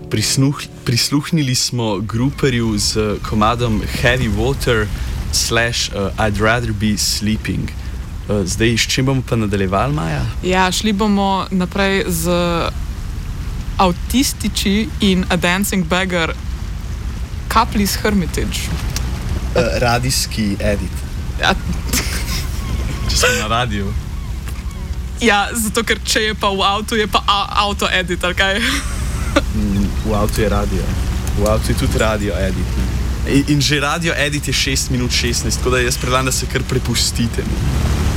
Prisluhnili smo gruperju z komadom Heavy Water / I'd Rather Be Sleeping. Zdaj, s čim bomo pa nadaljevali, Maja? Ja, šli bomo naprej z Autističi in A Dancing Beggar, Couples Hermitage. Radijski edit. Ja. Če smo na radiju. Ja, zato ker če je pa v avtu, je pa auto edit, ali kaj? V avtu je radio. V avtu je tudi radio edit. In že radio edit je 6 minut 16, tako da jaz predlagam, da se kar prepustite.